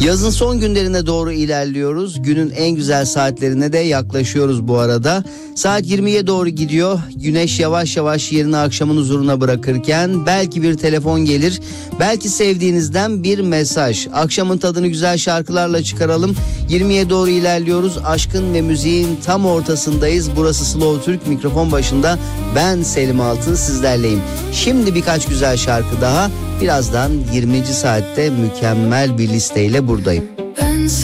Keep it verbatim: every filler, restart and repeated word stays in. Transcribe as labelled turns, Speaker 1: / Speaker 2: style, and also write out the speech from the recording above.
Speaker 1: Yazın son günlerine doğru ilerliyoruz. Günün en güzel saatlerine de yaklaşıyoruz bu arada. Saat yirmiye doğru gidiyor. Güneş yavaş yavaş yerini akşamın huzuruna bırakırken belki bir telefon gelir. Belki sevdiğinizden bir mesaj. Akşamın tadını güzel şarkılarla çıkaralım. yirmiye doğru ilerliyoruz. Aşkın ve müziğin tam ortasındayız. Burası Slow Türk, mikrofon başında ben Selim Altın sizlerleyim. Şimdi birkaç güzel şarkı daha. Birazdan yirminci saatte mükemmel bir listeyle buradayım.